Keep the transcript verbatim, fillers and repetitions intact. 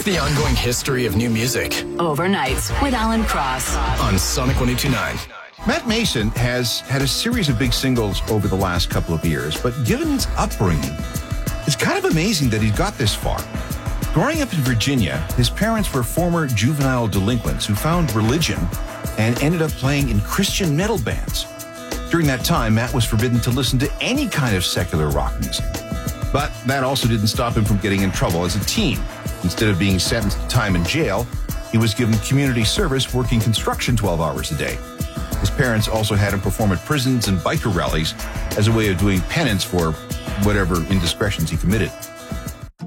Track the ongoing history of new music. Overnights with Alan Cross on Sonic one oh two point nine. Matt Mason has had a series of big singles over the last couple of years, but given his upbringing, it's kind of amazing that he got this far. Growing up in Virginia, his parents were former juvenile delinquents who found religion and ended up playing in Christian metal bands. During that time, Matt was forbidden to listen to any kind of secular rock music. But that also didn't stop him from getting in trouble as a teen. Instead of being sentenced to time in jail, he was given community service working construction twelve hours a day. His parents also had him perform at prisons and biker rallies as a way of doing penance for whatever indiscretions he committed.